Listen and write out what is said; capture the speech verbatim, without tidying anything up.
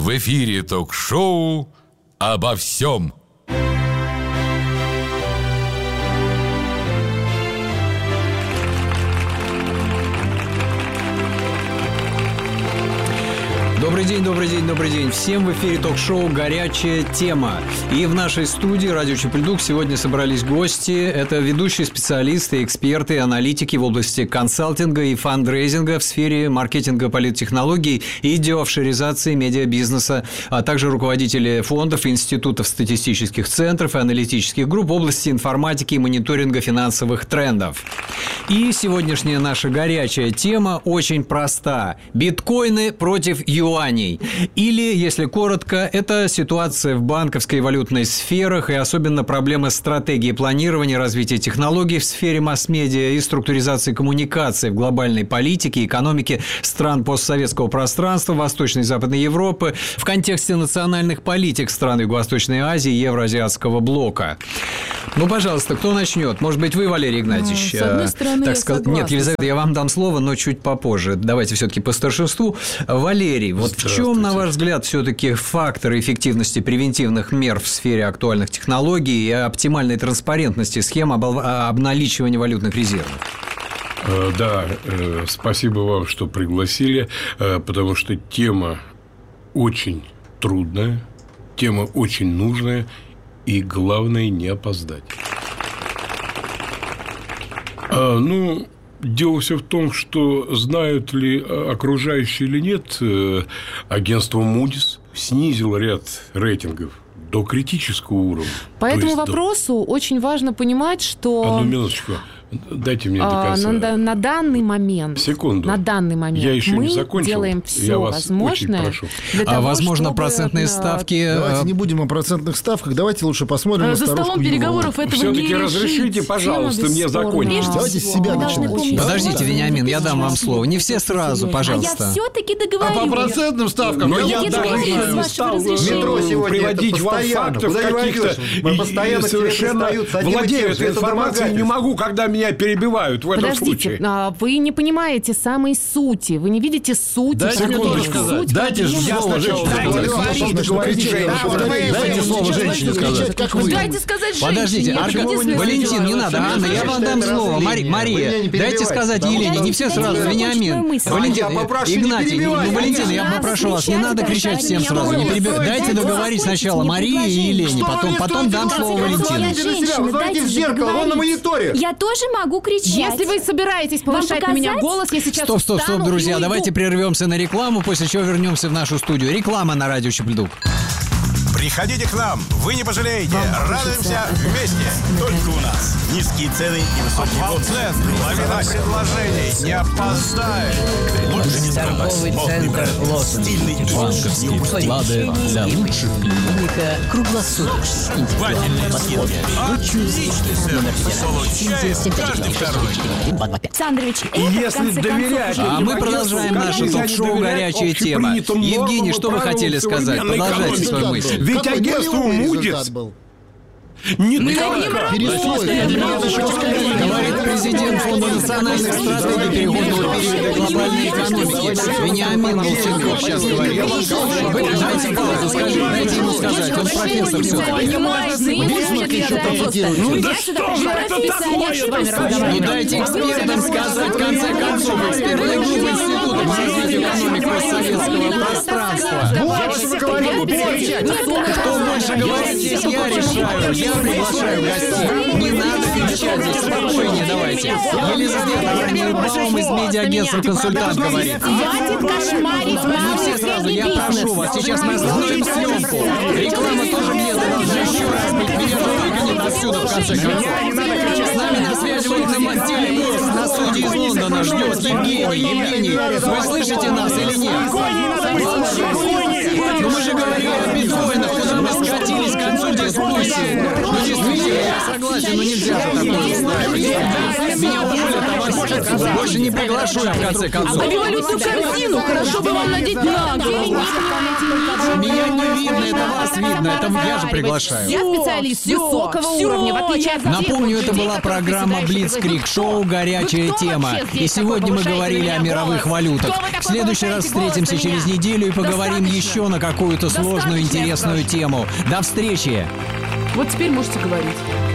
В эфире ток-шоу «Обо всем». Добрый день, добрый день, добрый день. Всем в эфире ток-шоу «Горячая тема». И в нашей студии «Радио Чепельдук» сегодня собрались гости. Это ведущие специалисты, эксперты, аналитики в области консалтинга и фандрейзинга в сфере маркетинга, политтехнологий и деофшоризации медиабизнеса, а также руководители фондов, институтов, статистических центров и аналитических групп в области информатики и мониторинга финансовых трендов. И сегодняшняя наша горячая тема очень проста. Биткоины против юаней. Или, если коротко, это ситуация в банковской и валютной сферах и особенно проблемы стратегии планирования, развития технологий в сфере масс-медиа и структуризации коммуникаций в глобальной политике и экономике стран постсоветского пространства, Восточной и Западной Европы в контексте национальных политик стран Юго-Восточной Азии и Евроазиатского блока. Ну, пожалуйста, кто начнет? Может быть, вы, Валерий Игнатьевич? С одной стороны, так я сказать... согласна. Нет, Елизавета, я вам дам слово, но чуть попозже. Давайте все-таки по старшинству. Валерий, вот в чем, на ваш взгляд, все-таки факторы эффективности превентивных мер в сфере актуальных технологий и оптимальной транспарентности схем обналичивания валютных резервов? Да, спасибо вам, что пригласили, потому что тема очень трудная, тема очень нужная, и главное не опоздать. А, ну, дело все в том, что знают ли окружающие или нет, агентство Moody's снизило ряд рейтингов до критического уровня. По этому до... вопросу очень важно понимать, что... Одну минуточку. Дайте мне до конца. А, на, на данный момент, Секунду. На данный момент Я еще мы не закончил. делаем все Я вас возможное. очень прошу. Для того, а возможно, чтобы... процентные ставки... Давайте не будем о процентных ставках. Давайте лучше посмотрим на За старушку столом переговоров Егорову. этого не Все-таки решить. разрешите, пожалуйста, Тема мне бесспорна. закончить. Давайте с себя Мы должны начинать. помнить. Подождите, Вениамин, я дам вам слово. Не все сразу, А пожалуйста. я все-таки А договорю. по процентным ставкам? Но я я Я даже договорюсь не с вашего стал разрешения. Метро сегодня приводить это вам постоянно. фактов Куда не каких-то. войдешь? Мы постоянно И к тебе совершенно пристают с одним и владею тем же. этой Это информацией, не домогательство. могу, когда меня перебивают в этом Подождите, случае. а, вы не понимаете самой сути, вы не видите сути. Дайте мне проблемы. тоже сказать. Суть Дайте же проблемы. слово женщине Дайте сказать. говорить, Дайте говорить, слово женщине. женщине. Дайте слово женщине сказать. Как вы? Дайте сказать женщине. Подождите, Я Арка... единственное, Валентин, не что надо. делаю. Анна, я вам дам слово. Мари... Вы Мария, меня не дайте перебивайте, сказать потому Елене. что- Не все сразу. Дайте Вениамин. закончить мою мысль. Валентин, А я попрошу не Игнатий. перебивать. Ну, Валентин, я Нас попрошу вас, не кричать, надо кричать бросать всем меня сразу. Не в перебив- голос. Дайте Дайте договорить закончить сначала мне Марии и предложение. Елене. Что Потом, вы потом мне дам стоите слово в глаза? Валентину. Смотрите на себя, вы смотрите в зеркало, вон на мониторе. Я тоже могу кричать. Если вы собираетесь повышать на меня показать? голос, я сейчас Стоп, стоп, стоп, встану друзья, и уйду. давайте прервемся на рекламу, после чего вернемся в нашу студию. Реклама на радио Чепельдук. Приходите к нам, вы не пожалеете. Радуемся вместе. Только у нас. Низкие цены и высокие цен. Лавина предложений. Не опоздай. Лучший Торговый центр «Лотос». Стильный Банковские вклады для лучших клиника круглосуточно. Вательные скидки. Отличный сервис. Получаем каждый второй. Александрович, И это, в если конце доверять... концов, А мы продолжаем наше ток-шоу «Горячая тема». Евгений, что вы хотели сказать? Продолжайте свою мысль. Ведь Какой агентство нулевой Moody's результат был? не Мы только... дадим работу. Говорит президент Фонда национальных стратегий переходного периода глобальной экономики. Вениамин Волченков сейчас говорит. Вы дайте паузу, скажите, дайте ему сказать. Он профессор все-таки. Ну да что же это такое? Ну дайте экспертам сказать, в конце концов, экспертная группа Института по развитию экономики постсоветского пространства. Кто больше говорит, здесь я решаю. Я приглашаю гостей. Не надо кричать здесь, спокойнее давайте. Елизавета Ермиловна из медиа-агентства «Консультант» говорит. Хватит кошмарить Не малый все и сразу, средний я бизнес. прошу вас, сейчас мы остановим съемку. Реклама тоже где-то должна еще раз быть. Меня же выгонят отсюда, в конце концов. С нами на связи на телегост на студии из Лондона ждет Евгений. Евгений, вы слышите нас или нет? Ну мы же говорили о биткоинах, куда мы скатились к концу дискуссии. Ну действительно, я согласен, но нельзя же такое устраивать. Меня уволят, а вас больше не приглашу я, в конце концов. А валютную корзину хорошо бы вам надеть на голову. Меня не видно, это вас видно, это я же приглашаю. Я специалист Всё, высокого всё, уровня, в отличие от тех Напомню, вот это людей, была которых программа ты сюда еще Блицкриг Шоу пригласил. «Горячая Вы кто тема». вообще здесь И сегодня такой мы повышаете говорили на о меня мировых голос? валютах. Кто вы такой В следующий раз повышаете голос встретимся на через меня? неделю и поговорим Достаточно. еще на какую-то сложную Достаточно, я интересную спрашиваю. тему. До встречи! Вот теперь можете говорить.